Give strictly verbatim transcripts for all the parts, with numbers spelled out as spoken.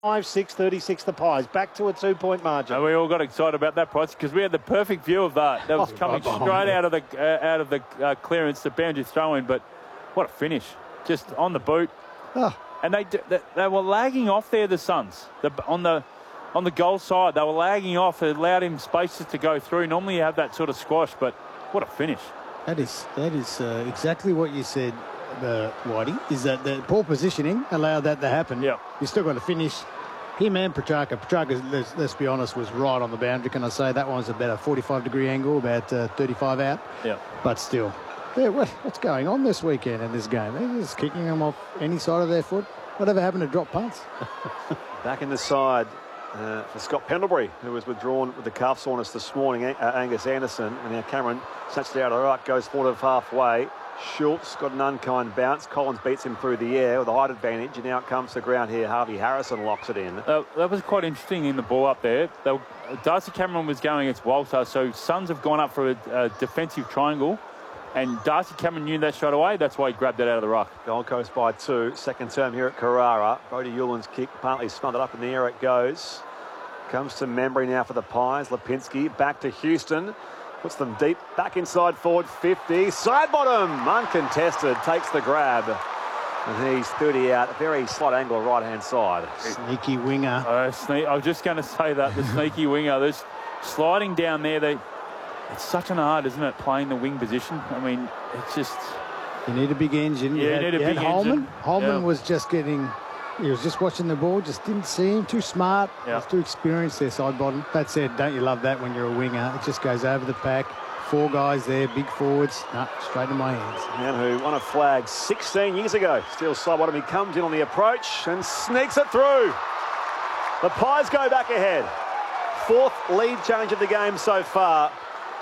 five six thirty-six the Pies. Back to a two-point margin. And we all got excited about that, Price, because we had the perfect view of that. That was coming oh, straight out of the uh, out of the uh, clearance, the boundary throw-in. But what a finish. Just on the boot. Oh. And they, they they were lagging off there, the Suns. The, on the on the goal side, they were lagging off. It allowed him spaces to go through. Normally you have that sort of squash, but what a finish. That is that is uh, exactly what you said, uh, Whitey, is that the poor positioning allowed that to happen. Yeah. You still got to finish. Him and Petrarca. Petrarca, let's, let's be honest, was right on the boundary. Can I say that one's about a forty-five degree angle, about uh, thirty-five out. Yeah. But still, yeah, what, what's going on this weekend in this game? They're just kicking them off any side of their foot. Whatever happened to drop punts? Back in the side uh, for Scott Pendlebury, who was withdrawn with the calf soreness this morning. Uh, Angus Anderson, and now Cameron snatched it out of the ruck, goes forward of halfway. Schultz got an unkind bounce. Collins beats him through the air with a height advantage, and now it comes to the ground here. Harvey Harrison locks it in. Uh, that was quite interesting in the ball up there. They were, Darcy Cameron was going against Walter, so Suns have gone up for a, a defensive triangle, and Darcy Cameron knew that straight away. That's why he grabbed it out of the ruck. Gold Coast by two. Second term here at Carrara. Bodie Yulin's kick partly smothered up in the air. It goes. Comes to Membry now for the Pies. Lipinski back to Houston. Puts them deep, back inside forward fifty. Side bottom, uncontested, takes the grab. And he's thirty out, very slight angle right-hand side. Sneaky winger. Uh, sne I was just going to say that, the sneaky winger. There's sliding down there. They, it's such an art, isn't it, playing the wing position? I mean, it's just... You need a big engine. Yeah, you, had, you need a you big had Holman. engine. Holman Yeah. was just getting... He was just watching the ball, just didn't see him. Too smart, Yeah. too experienced there, side bottom. That said, don't you love that when you're a winger? It just goes over the pack. Four guys there, big forwards. Nah, straight into my hands. Man who won a flag sixteen years ago. Still side bottom. He comes in on the approach and sneaks it through. The Pies go back ahead. Fourth lead change of the game so far.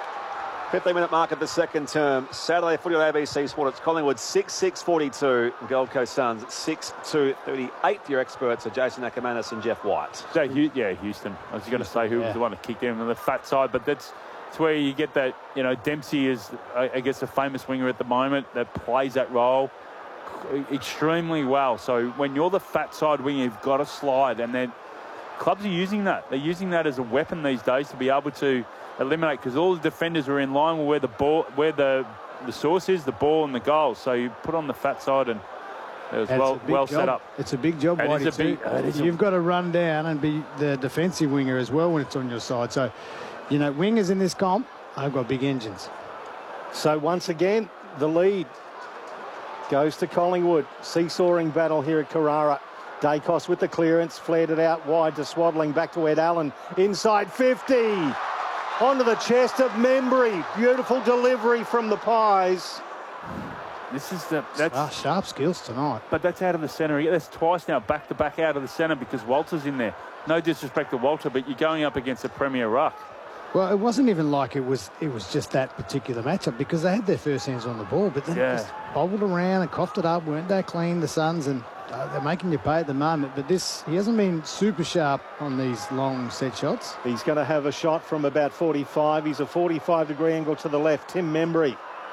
fifteen minute mark of the second term. Saturday footy on A B C Sport. It's Collingwood six six forty-two. Gold Coast Suns six two thirty-eight. Your experts are Jason Ackermanis and Jeff White. So, yeah, Houston. I was going to say who yeah. was the one that kicked him on the fat side, but that's, that's where you get that, you know, Dempsey is, I guess, a famous winger at the moment that plays that role extremely well. So when you're the fat side winger, you've got to slide, and then clubs are using that. They're using that as a weapon these days to be able to eliminate, because all the defenders are in line with where the ball, where the the source is, the ball and the goal. So you put on the fat side, and it was It's well a big well job. set up. It's a big job, It is Whitey, a big- too. it is a- You've got to run down and be the defensive winger as well when it's on your side. So, you know, wingers in this comp, I've got big engines. So once again, the lead goes to Collingwood. Seesawing battle here at Carrara. Dacos with the clearance, flared it out wide to Swaddling, back to Ed Allen. Inside fifty. Onto the chest of Membry. Beautiful delivery from the Pies. This is the that's Ah, sharp skills tonight. but that's out of the centre. That's twice now, back to back out of the centre, because Walter's in there. No disrespect to Walter, but you're going up against a premier ruck. Well, it wasn't even like it was it was just that particular matchup, because they had their first hands on the ball, but then Yeah. it just bobbled around and coughed it up, weren't they clean, the Suns, and uh, they're making you pay at the moment. But this, he hasn't been super sharp on these long set shots. He's going to have a shot from about forty-five. He's a forty-five degree angle to the left. Tim Membry.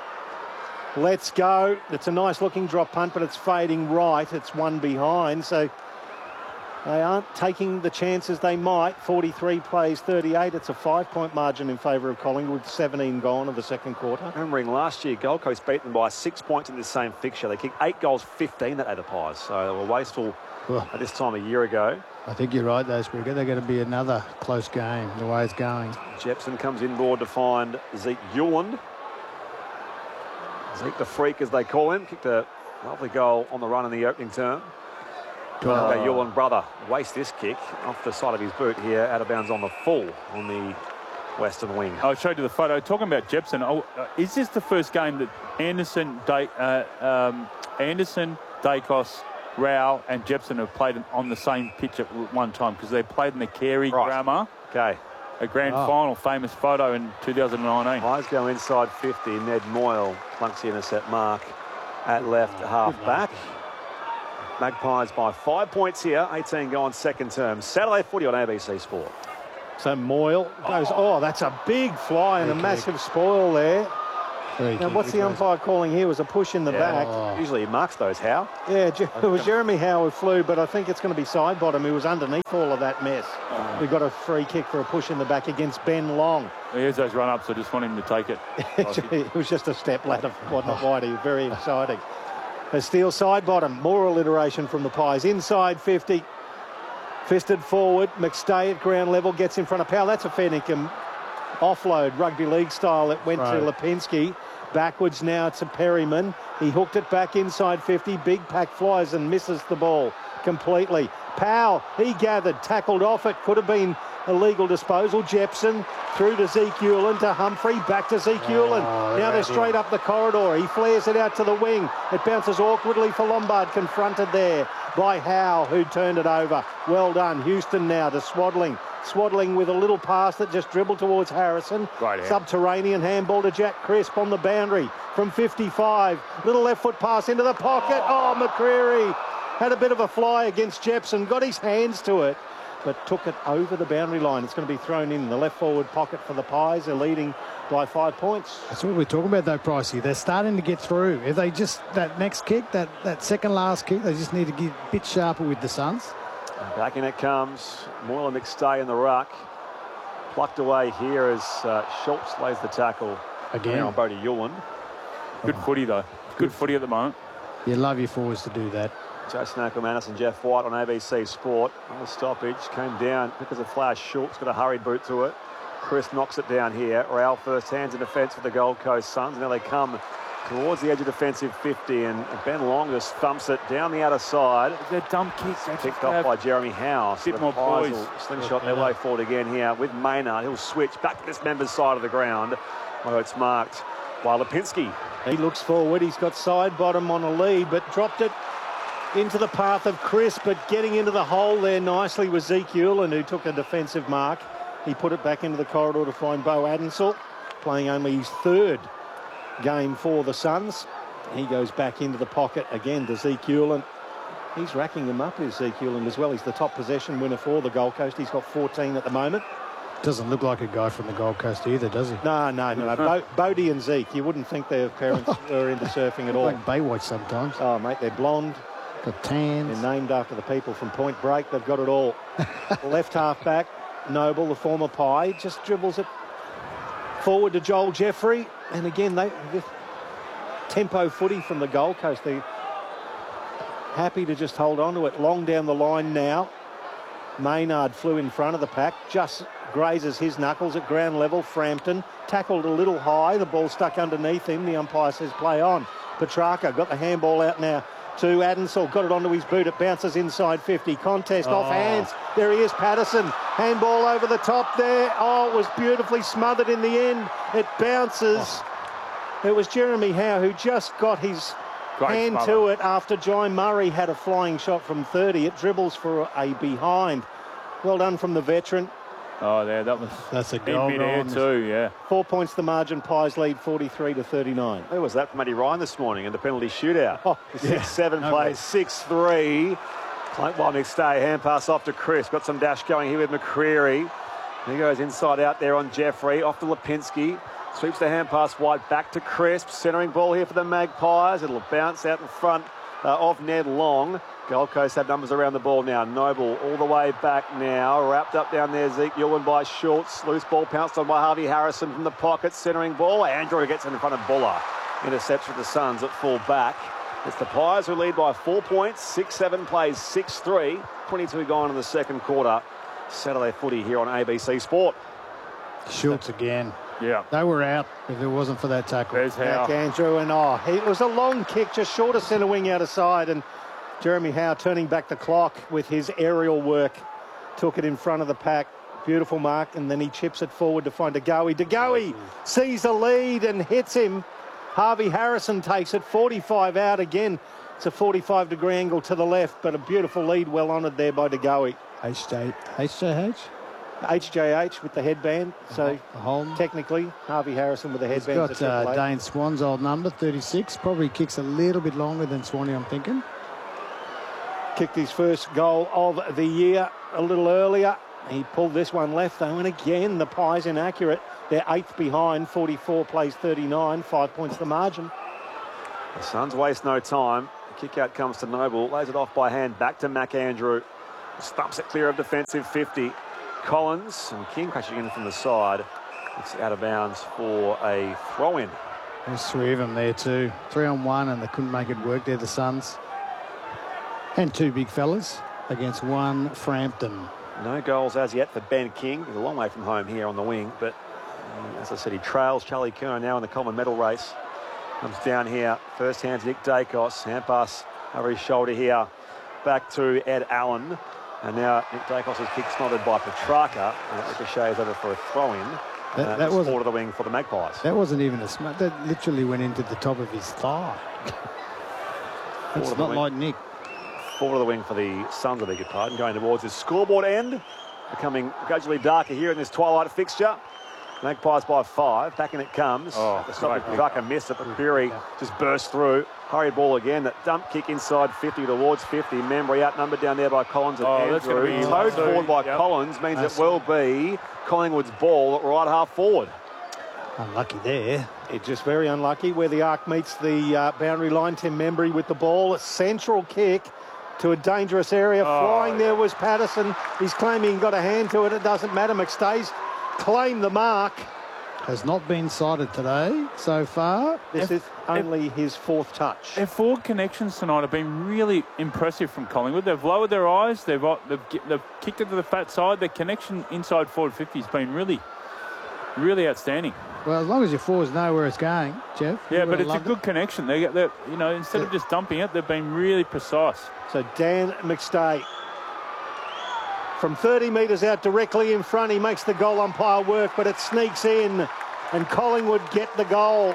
Let's go. It's a nice looking drop punt, but it's fading right. It's one behind, so they aren't taking the chances they might. forty-three plays thirty-eight. It's a five-point margin in favour of Collingwood. seventeen gone of the second quarter. Remembering last year, Gold Coast beat them by six points in the same fixture. They kicked eight goals, fifteen that day, the Pies. So they were wasteful Well, at this time a year ago. I think you're right, though, Sprigger. They're going to be another close game, the way it's going. Jepson comes inboard to find Zeke Yuland. Zeke the Freak, as they call him, kicked a lovely goal on the run in the opening term. Oh. Okay, Yuland brother wastes this kick off the side of his boot here, out of bounds on the full on the western wing. I showed you the photo. Talking about Jepson, oh, uh, is this the first game that Anderson, da uh, um, Anderson, Dacos, Rao, and Jepson have played on the same pitch at one time? Because they played in the Carey Right. Grammar, Okay, a grand Oh. final, famous photo in two thousand nineteen. Pies go inside fifty. Ned Moyle plunks the intercept mark at left half back. Magpies by five points here, eighteen gone second term. Saturday footy on A B C Sport. So Moyle goes, oh, that's a big fly and a Big massive spoil there. Free Now, kick, what's the it was. umpire calling here? Was a push in the Yeah, back. Oh. Usually he marks those, How? Yeah, Je- it was Jeremy Howe who flew, but I think it's going to be side bottom who was underneath all of that mess. Oh. We got a free kick for a push in the back against Ben Long. Here's those run-ups. I just want him to take it. It was just a step ladder, what not wide. Very exciting. A steel side bottom. More alliteration from the Pies. Inside fifty. Fisted forward. McStay at ground level gets in front of Powell. That's a Fennicum offload, rugby league style. It went Right. to Lipinski. Backwards now to Perryman. He hooked it back inside fifty. Big pack flies and misses the ball completely. Powell, he gathered, tackled off it. Could have been a legal disposal. Jepson through to Zeke Hewlin, to Humphrey, back to Zeke Hewlin. Oh, now they're right straight in. up the corridor. He flares it out to the wing. It bounces awkwardly for Lombard, confronted there by Howe, who turned it over. Well done. Houston now to Swaddling. Swaddling with a little pass that just dribbled towards Harrison. Right hand. Subterranean handball to Jack Crisp on the boundary from fifty-five. Little left foot pass into the pocket. Oh, McCreary had a bit of a fly against Jepson, got his hands to it, but took it over the boundary line. It's going to be thrown in the left forward pocket for the Pies. They're leading by five points. That's what we're talking about, though, Pricey. They're starting to get through. If they just, that next kick, that, that second last kick, they just need to get a bit sharper with the Suns. Back in it comes. Moyle McStay in the ruck. Plucked away here as uh, Schultz lays the tackle. Again. Now on Bodie Ewan. Good footy, though. Good footy at the moment. You love your forwards to do that. Jason Ackermanis and Jeff White on A B C Sport. On the stoppage, came down because of flash. Schultz got a hurried boot to it. Chris knocks it down here. Rao first hands in defence for the Gold Coast Suns. Now they come towards the edge of defensive fifty, and Ben Long just thumps it down the outer side. They're dumb kicks. They Picked just off have- by Jeremy Howe. So Bit the more Pies poise. will slingshot their way forward again here with Maynard. He'll switch back to this member's side of the ground. Well, it's marked by Lipinski. He looks forward. He's got side bottom on a lead, but dropped it into the path of Chris, but getting into the hole there nicely was Zeke Hewlin, who took a defensive mark. He put it back into the corridor to find Bo Adensel, playing only his third game for the Suns. He goes back into the pocket again to Zeke Hewlin. He's racking them up, is Zeke Hewlin as well. He's the top possession winner for the Gold Coast. He's got fourteen at the moment. Doesn't look like a guy from the Gold Coast either, does he? No, no, no. no. Bo- Bodie and Zeke, you wouldn't think their parents were into surfing at all. Like Baywatch sometimes. Oh, mate, they're blonde. Got tans. They're named after the people from Point Break. They've got it all. Left half back, Noble, the former Pie, just dribbles it forward to Joel Jeffrey. And again, they the tempo footy from the Gold Coast. They're happy to just hold on to it. Long down the line now. Maynard flew in front of the pack, just grazes his knuckles at ground level. Frampton tackled a little high. The ball stuck underneath him. The umpire says play on. Petrarca got the handball out now to Adensel. Got it onto his boot. It bounces inside fifty. Contest Oh. off hands. There he is, Patterson. Handball over the top there. Oh, it was beautifully smothered in the end. It bounces. Oh. It was Jeremy Howe who just got his Great hand smother. to it after Jai Murray had a flying shot from thirty. It dribbles for a behind. Well done from the veteran. Oh, there, that was That's a in goal. mid-air goal. too, yeah. Four points the margin. Pies lead forty-three to thirty-nine. Where was that from Eddie Ryan this morning in the penalty shootout? Oh, six seven no plays, way. six three. Clunk while McStay, hand pass off to Chris. Got some dash going here with McCreary. He goes inside out there on Jeffrey, off to Lipinski. Sweeps the hand pass wide back to Crisp. Centering ball here for the Magpies. It'll bounce out in front uh, of Ned Long. Gold Coast have numbers around the ball now. Noble all the way back now. Wrapped up down there, Zeke Hewlin by Schultz. Loose ball pounced on by Harvey Harrison from the pocket. Centering ball. Andrew gets in front of Buller. Intercepts for the Suns at full back. It's the Pies who lead by four points. six seven plays six three. twenty-two gone in the second quarter. Saturday footy here on A B C Sport. Schultz again. Yeah. They were out if it wasn't for that tackle. There's Back how. Andrew, and oh, it was a long kick, just short of centre wing out of side, and Jeremy Howe turning back the clock with his aerial work. Took it in front of the pack. Beautiful mark, and then he chips it forward to find DeGoey. DeGoey sees the lead and hits him. Harvey Harrison takes it, forty-five out again. It's a forty-five degree angle to the left, but a beautiful lead well honoured there by DeGoey. H J H J H. H J H with the headband, so Holm. technically Harvey Harrison with the He's headband. got uh, Dane Swan's old number, thirty-six. Probably kicks a little bit longer than Swanee, I'm thinking. Kicked his first goal of the year a little earlier. He pulled this one left, though, and again, the Pies inaccurate. They're eighth behind, forty-four plays thirty-nine, five points the margin. The Suns waste no time. The kick out comes to Noble, lays it off by hand, back to McAndrew. Stumps it clear of defensive fifty. Collins and King crashing in from the side. It's out of bounds for a throw-in. There's three of them there too. Three on one, and they couldn't make it work there, the Suns. And two big fellas against one Frampton. No goals as yet for Ben King. He's a long way from home here on the wing, but um, as I said, he trails Charlie Curnow now in the Coleman medal race. Comes down here. First hand's Nick Dacos. Hand pass over his shoulder here. Back to Ed Allen. And now Nick Dacos is kick-snotted by Petrarca. And that ricochets over for a throw-in. That, uh, that was forward of the wing for the Magpies. That wasn't even a smack. That literally went into the top of his thigh. It's not like Nick. Forward of the wing for the Suns, I beg your pardon, going towards his scoreboard end. Becoming gradually darker here in this twilight fixture. Magpies by five. Back in it comes. Oh, the stop of Petrarca missed it, but Berry just burst through. Hurried ball again. That dump kick inside fifty towards fifty. Membry outnumbered down there by Collins and Oh, that's Andrew. gonna be Towed so, forward by yep. Collins means That's it will be Collingwood's ball at right half forward. Unlucky there. It's just very unlucky where the arc meets the uh, boundary line. Tim Membry with the ball. A central kick to a dangerous area. Oh, Flying there was Patterson. He's claiming he got a hand to it. It doesn't matter. McStay's claimed the mark. Has not been sighted today so far. This If- is only his fourth touch. Their forward connections tonight have been really impressive from Collingwood. They've lowered their eyes. They've they've, they've kicked it to the fat side. Their connection inside forward fifty has been really, really outstanding. Well, as long as your forwards know where it's going, Jeff. Yeah, you but would've it's a loved good it. connection. They get that, you know, instead of just dumping it, they've been really precise. So Dan McStay from thirty metres out directly in front. He makes the goal umpire work, but it sneaks in and Collingwood get the goal.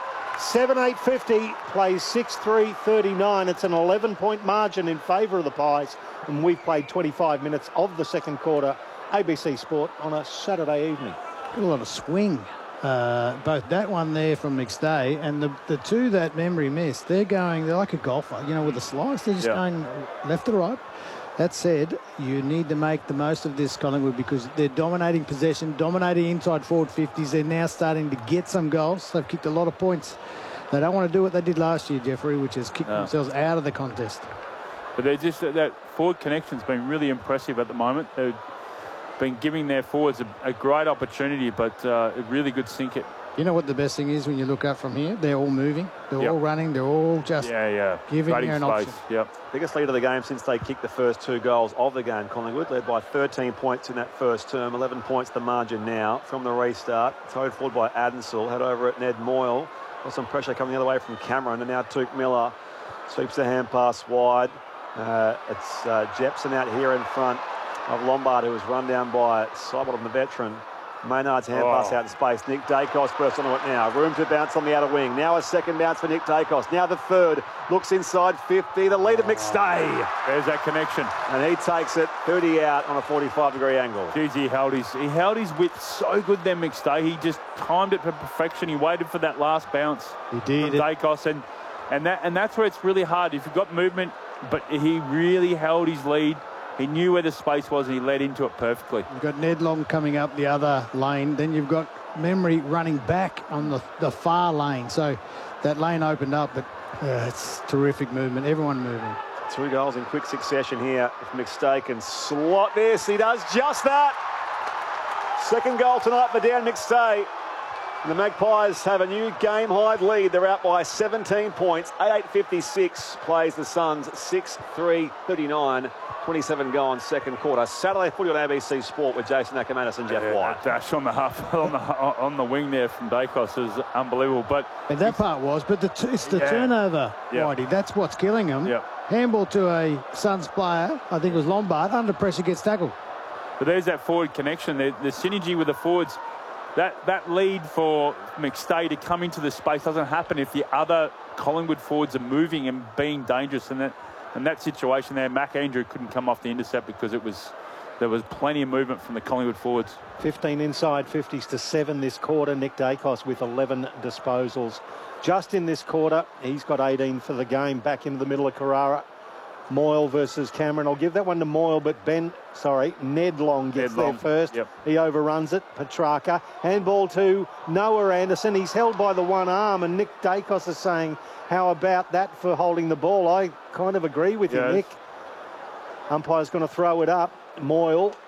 seven eight fifty, plays six three thirty-nine. It's an eleven point margin in favour of the Pies, and we've played twenty-five minutes of the second quarter. A B C Sport on a Saturday evening. Got a lot of swing. Uh, both that one there from McStay and the, the two that Membry missed, they're going, they're like a golfer, you know, with a slice. They're just Yeah. going left to right. That said, you need to make the most of this, Collingwood, because they're dominating possession, dominating inside forward fifties. They're now starting to get some goals. They've kicked a lot of points. They don't want to do what they did last year, Jeffrey, which is kick No. themselves out of the contest. But they're just that forward connection's been really impressive at the moment. They've been giving their forwards a, a great opportunity, but uh, a really good sink it. You know what the best thing is when you look up from here? They're all moving. They're Yep. all running. They're all just Yeah, yeah. giving Creating you an space. option. Yep. Biggest lead of the game since they kicked the first two goals of the game, Collingwood. Led by thirteen points in that first term. eleven points the margin now from the restart. Towed forward by Adensel. Head over at Ned Moyle. Got some pressure coming the other way from Cameron. And now Tuke Miller sweeps the hand pass wide. Uh, it's uh, Jepson out here in front of Lombard, who was run down by Sidebottom, the veteran. Maynard's hand Oh. pass out in space. Nick Dacos bursts onto it now. Room to bounce on the outer wing. Now a second bounce for Nick Dacos. Now the third. Looks inside fifty. The lead of McStay. There's that connection. And he takes it thirty out on a forty-five degree angle. Geez, he held his he held his width so good then, McStay. He just timed it to perfection. He waited for that last bounce. He did. From Dacos, and and that and that's where it's really hard. If you've got movement, but he really held his lead. He knew where the space was and he led into it perfectly. You've got Ned Long coming up the other lane. Then you've got Membry running back on the, the far lane. So that lane opened up, but uh, it's terrific movement. Everyone moving. Two goals in quick succession here. If McStay can slot this, he does just that. Second goal tonight for Dan McStay. And the Magpies have a new game-high lead. They're out by seventeen points. eight eight fifty-six plays the Suns. six three thirty-nine. twenty-seven gone second quarter. Saturday footy on A B C Sport with Jason Ackermanis and Jeff Yeah, White. that dash on the half on the on the wing there from Dacos is unbelievable. But And that part was, but the t it's the Yeah. turnover, Yeah. Whitey. That's what's killing them. Yeah. Handball to a Suns player, I think it was Lombard, under pressure gets tackled. but there's that forward connection. The, the synergy with the forwards. That that lead for McStay to come into the space doesn't happen if the other Collingwood forwards are moving and being dangerous. And that in that situation there, McAndrew couldn't come off the intercept because it was there was plenty of movement from the Collingwood forwards. fifteen inside fifties to seven this quarter. Nick Dacos with eleven disposals. Just in this quarter, he's got eighteen for the game. Back into the middle of Carrara. Moyle versus Cameron. I'll give that one to Moyle, but Ben, sorry, Ned Long gets Ned Long, there first. yep. He overruns it. Petrarca. Handball to Noah Anderson. He's held by the one arm, and Nick Dacos is saying, how about that for holding the ball? I kind of agree with Yes. you, Nick. Umpire's going to throw it up. Moyle